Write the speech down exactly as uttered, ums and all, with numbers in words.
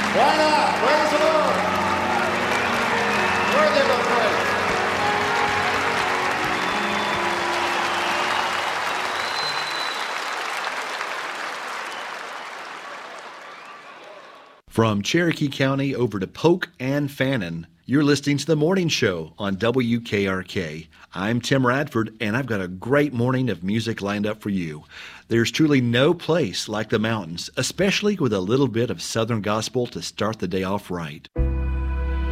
Why not? Praise the Lord. Worthy of our praise. From Cherokee County over to Polk and Fannin, you're listening to The Morning Show on W K R K. I'm Tim Radford, and I've got a great morning of music lined up for you. There's truly no place like the mountains, especially with a little bit of Southern gospel to start the day off right.